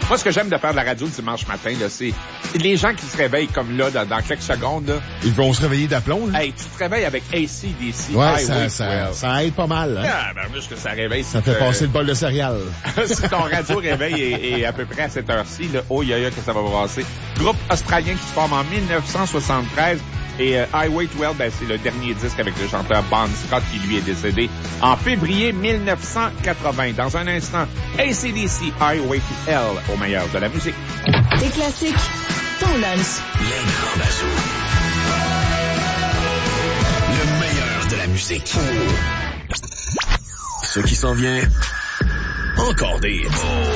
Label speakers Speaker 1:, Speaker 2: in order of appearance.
Speaker 1: Moi, ce que j'aime de faire de la radio le dimanche matin, là, c'est les gens qui se réveillent comme là, dans quelques secondes, là.
Speaker 2: Ils vont se réveiller d'aplomb, là.
Speaker 1: Hey, tu te réveilles avec AC/DC.
Speaker 2: Ouais, ça aide pas mal, hein.
Speaker 1: Ah, ben, juste que ça réveille.
Speaker 2: Ça fait passer le bol de céréales.
Speaker 1: Si ton radio réveil est à peu près à cette heure-ci, là, oh, que ça va brasser. Groupe australien qui se forme en 1973. Et Highway to Hell, ben, c'est le dernier disque avec le chanteur Bon Scott qui lui est décédé en février 1980. Dans un instant, AC/DC Highway to Hell au meilleur de la musique.
Speaker 3: Des classiques, ton lunch.
Speaker 4: Les grands bazous. Le meilleur de la musique. Ce qui s'en vient, encore des hits.